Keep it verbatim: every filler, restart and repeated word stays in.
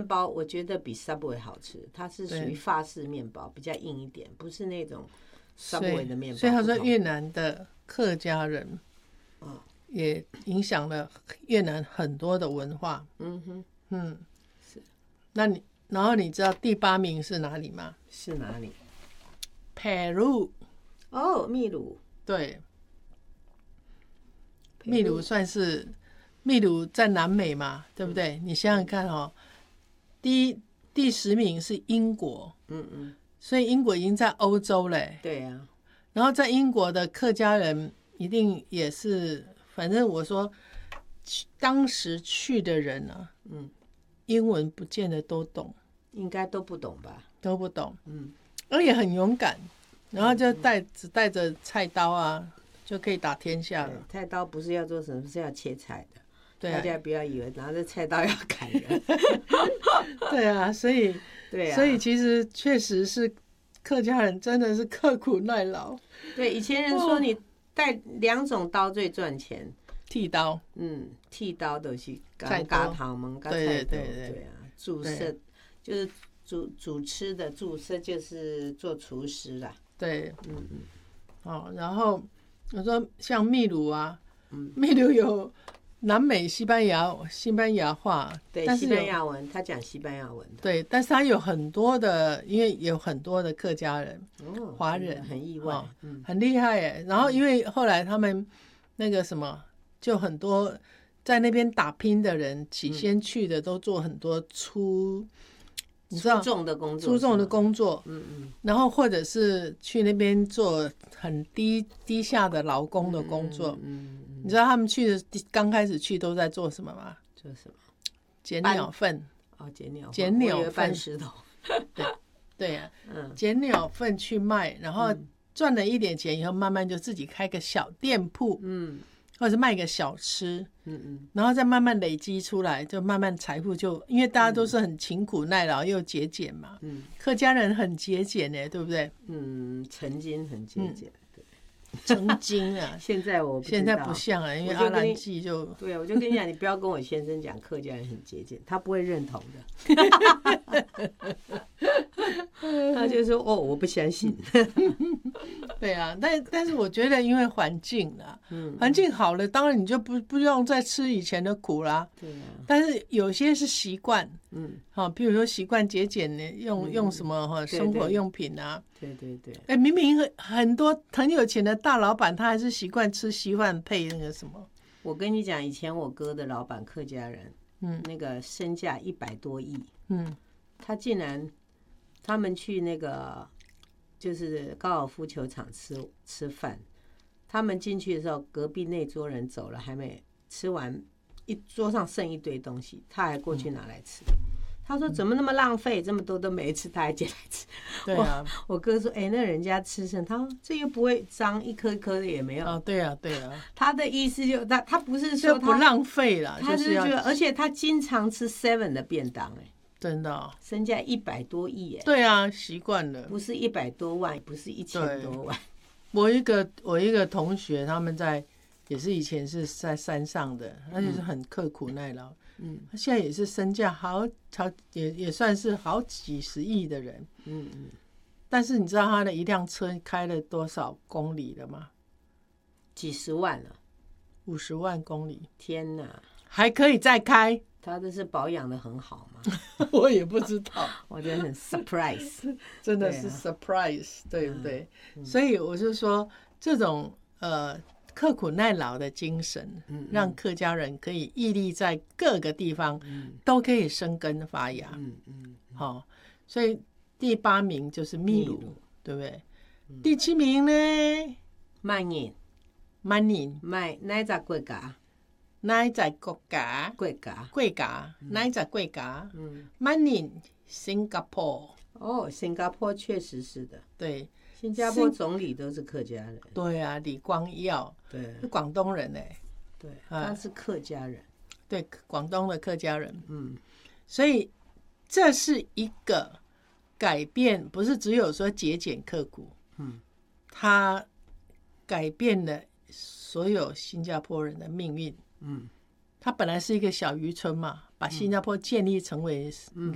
包我觉得比 Subway 好吃，它是属于法式面包，比较硬一点，不是那种 Subway 的面包。 所以他说越南的客家人也影响了越南很多的文化。 嗯哼， 嗯，是。那你然后你知道第八名是哪里吗？ 是哪里？ Peru。 哦，秘鲁。 对，秘鲁算是秘鲁在南美嘛，对不对？嗯、你想想看哦，第一第十名是英国， 嗯嗯， 所以英国已经在欧洲嘞。 对呀、啊。 然后在英国的客家人一定也是，反正我说当时去的人啊，嗯，英文不见得都懂， 应该都不懂吧？ 都不懂， 嗯， 而且很勇敢。然后就带只带着菜刀啊，就可以打天下了。 菜刀不是要做什么，是要切菜的。 对、啊， 大家不要以为拿着菜刀要砍人。 对啊，所以对啊， 所以其实确实是客家人真的是刻苦耐劳。 对，以前人说你带两种刀最赚钱， 剃刀， 嗯，剃刀都是菜嘎头门， 对对对对对啊，主食就是主主吃的，主食就是做厨师啦。 对， 嗯嗯， 哦，然后我说像秘鲁啊，嗯，秘鲁有南美西班牙西班牙话， 对，西班牙文，他讲西班牙文的， 对，但是他有很多的，因为有很多的客家人、 哦、 华人， 很意外， 哦嗯， 很厉害耶。然后因为后来他们那个什么，就很多在那边打拼的人，起先去的都做很多粗。你知道出众的工作， 出众的工作， 嗯嗯， 然后或者是去那边做很低低下的劳工的工作，嗯, 嗯, 嗯，你知道他们去的刚开始去都在做什么吗？ 做什么？ 捡鸟粪。 哦，捡鸟粪， 捡鸟粪， 搬石头。 对对呀、啊，嗯，捡鸟粪去卖，然后赚了一点钱以后，慢慢就自己开个小店铺，嗯。或者是卖个小吃，嗯嗯，然后再慢慢累积出来，就慢慢财富就，因为大家都是很勤苦耐劳又节俭嘛，嗯，客家人很节俭呢，对不对？ 嗯，曾经很节俭，嗯、对， 曾经啊， 现在我不现在不像了，因为阿兰记就， 对啊，我就跟你讲，你不要跟我先生讲客家人很节俭，他不会认同的，他就说哦，我不相信。 对啊，但但是我觉得因为环境啦，嗯，环境好了，当然你就不不用再吃以前的苦啦。对啊。但是有些是习惯，嗯，好，比如说习惯节俭的，用、嗯、用什么哈生活用品啊。 对对对。 哎，明明很很多很有钱的大老板，他还是习惯吃稀饭配那个什么。 我跟你讲，以前我哥的老板客家人，嗯，那个身价一百多亿，嗯，他竟然他们去那个。就是高尔夫球场吃吃饭，他们进去的时候，隔壁那桌人走了，还没吃完，一桌上剩一堆东西，他还过去拿来吃。嗯、他说：“怎么那么浪费？这么多都没吃，他还捡来吃。” 对啊， 我, 我哥说：“哎、欸，那人家吃剩，他说这又不会脏，一颗一颗的也没有。” 哦，对啊，对啊。 他的意思就他他不是说他不浪费了， 他是觉得，而且他经常吃 seven 的便当、欸，哎。 真的、哦， 身价一百多亿耶！ 对啊，习惯了， 不是一百多万，不是一千多万。 我一个我一个同学，他们在也是以前是在山上的，他就是很刻苦耐劳。嗯，他现在也是身价好好也也算是好几十亿的人。嗯嗯。但是你知道他的一辆车开了多少公里了吗？ 几十万了， 五十万公里。 天哪， 还可以再开。 他这是保养的很好吗？ 我也不知道， 我觉得很 surprise， 真的是 surprise， 对, 啊、对不对、嗯？所以我就说，这种呃刻苦耐劳的精神，嗯嗯让客家人可以屹立在各个地方，嗯、都可以生根发芽。嗯嗯，好、哦，所以第八名就是秘鲁，对不对？嗯、第七名呢？ 曼宁， 曼宁， 曼哪一个国家？ 哪一个国家？ 国家， 国家，哪一个国家？嗯，曼宁，新加坡。 哦，新加坡确实是的。 对， 新加坡总理都是客家人。 对啊，李光耀，对，是广东人哎。 对，他是客家人。 对，广东的客家人。嗯，所以这是一个改变，不是只有说节俭刻苦。嗯，他改变了所有新加坡人的命运。嗯，它本来是一个小渔村嘛，把新加坡建立成为、嗯、你